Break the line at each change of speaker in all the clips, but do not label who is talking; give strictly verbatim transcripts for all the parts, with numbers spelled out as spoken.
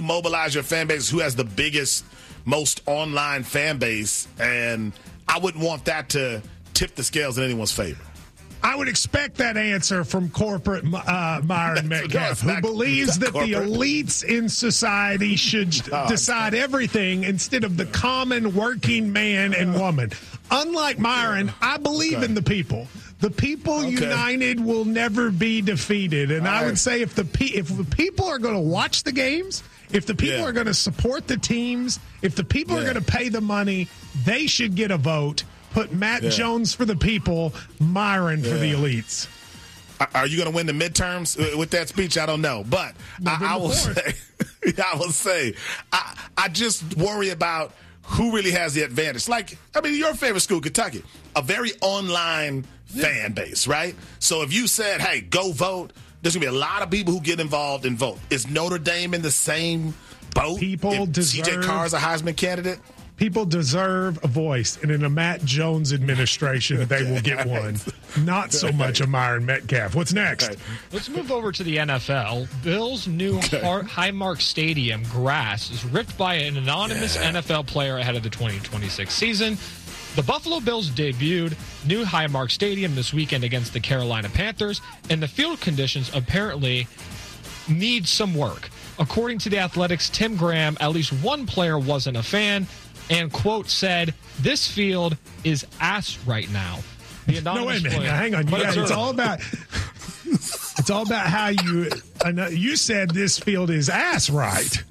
mobilize your fan base, who has the biggest, most online fan base, and I wouldn't want that to tip the scales in anyone's favor.
I would expect that answer from corporate uh, Myron Metcalf, who believes that corporate. the elites in society should oh, decide everything instead of the common working man and woman. Unlike Myron, I believe okay. in the people. The people okay. united will never be defeated. And All I right. would say if the pe- if the people are going to watch the games, if the people yeah. are going to support the teams, if the people yeah. are going to pay the money, they should get a vote. Put Matt yeah. Jones for the people, Myron yeah. for the elites.
Are you going to win the midterms with that speech? I don't know. But I, I will say, I will say, I, I just worry about who really has the advantage. Like, I mean, your favorite school, Kentucky, a very online yeah. fan base, right? So if you said, hey, go vote, there's going to be a lot of people who get involved and vote. Is Notre Dame in the same boat?
People
if
deserve-
C J Carr's a Heisman candidate?
People deserve a voice, and in a Matt Jones administration, they will get one. Not so much a Myron Metcalf. What's next?
Let's move over to the N F L. Bill's new okay. Highmark Stadium grass is ripped by an anonymous yeah. N F L player ahead of the twenty twenty-six season. The Buffalo Bills debuted new Highmark Stadium this weekend against the Carolina Panthers, and the field conditions apparently need some work. According to the Athletics, Tim Graham, at least one player wasn't a fan, and, quote, said, this field is ass right now. The
no, wait a minute. Now, hang on. You got, it's all about it's all about how you – you said this field is ass right.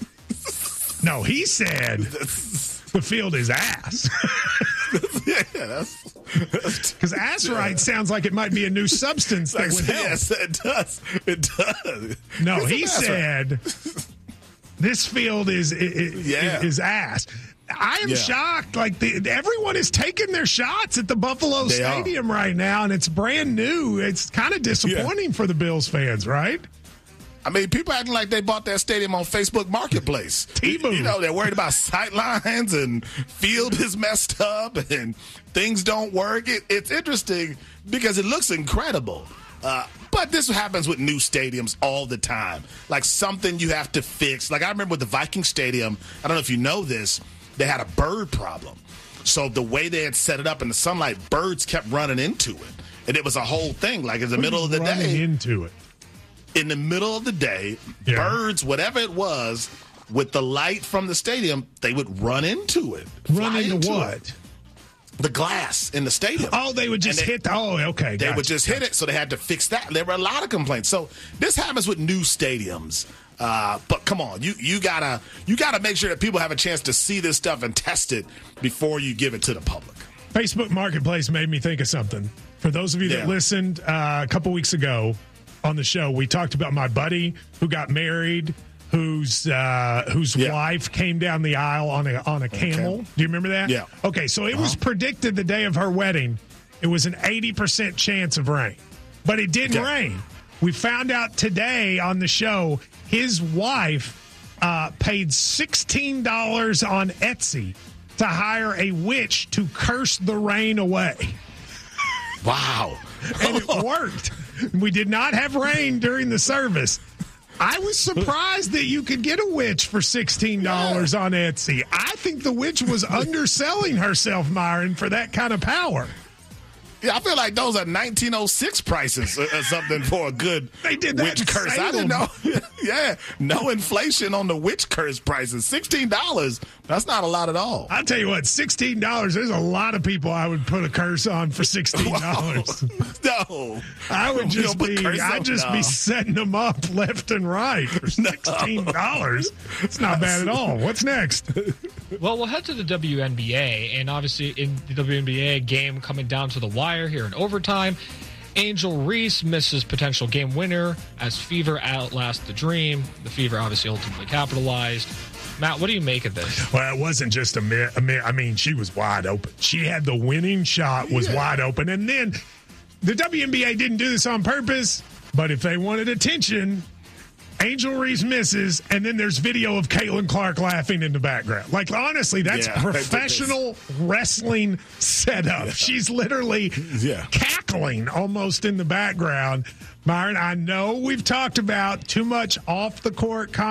No, he said the field is ass.
yeah, that's –
because ass right sounds like it might be a new substance that would help.
Yes, it does. It does.
No,
it's
he said this field is, is,
yeah.
is ass. I am yeah. shocked. Like the, everyone is taking their shots at the Buffalo
they
Stadium
are.
right now, and it's brand new. It's kind of disappointing yeah. for the Bills fans, right?
I mean, people acting like they bought that stadium on Facebook Marketplace.
T-Move.
You know, they're worried about sight lines and field is messed up and things don't work. It, it's interesting because it looks incredible. Uh, but this happens with new stadiums all the time. Like something you have to fix. Like I remember with the Viking Stadium, I don't know if you know this, they had a bird problem. So the way they had set it up in the sunlight, birds kept running into it. And it was a whole thing. Like in the
what
middle of the
running
day.
into it?
In the middle of the day,
yeah.
birds, whatever it was, with the light from the stadium, they would run into it.
Run into, into what?
It. The glass in the stadium.
Oh, they would just they,
hit.
The, oh, okay.
They
gotcha.
would just hit it, so they had to fix that. There were a lot of complaints. So this happens with new stadiums. Uh, but come on, you you gotta you gotta make sure that people have a chance to see this stuff and test it before you give it to the public.
Facebook Marketplace made me think of something. For those of you
yeah.
that listened uh, a couple weeks ago on the show, we talked about my buddy who got married, whose uh, whose
yeah.
wife came down the aisle on a on a camel. Okay. Do you remember that?
Yeah.
Okay, so it
uh-huh. was
predicted the day of her wedding, it was an eighty percent chance of rain, but it didn't
okay.
rain. We found out today on the show his wife uh, paid sixteen dollars on Etsy to hire a witch to curse the rain away.
Wow.
And it worked. We did not have rain during the service. I was surprised that you could get a witch for sixteen dollars yeah. on Etsy. I think the witch was underselling herself, Myron, for that kind of power.
Yeah, I feel like those are nineteen oh six prices or, or something for a good
they did that
witch curse. I didn't know. yeah, no inflation on the witch curse prices. sixteen dollars, that's not a lot at all.
I'll tell you what, sixteen dollars, there's a lot of people I would put a curse on for sixteen dollars.
No.
I would just be, I'd just
no.
be setting them up left and right for sixteen dollars. No. It's not bad at all. What's next?
Well, we'll head to the W N B A, and obviously in the W N B A game coming down to the wire here in overtime, Angel Reese misses potential game winner as Fever outlasts the Dream. The Fever obviously ultimately capitalized. Matt, what do you make of this?
Well, it wasn't just a mi- a mi- I mean, she was wide open. She had the winning shot, was yeah. wide open. And then the W N B A didn't do this on purpose, but if they wanted attention, Angel Reese misses, and then there's video of Caitlin Clark laughing in the background. Like, honestly, that's yeah, professional wrestling setup. Yeah. She's literally
yeah.
cackling almost in the background. Myron, I know we've talked about too much off-the-court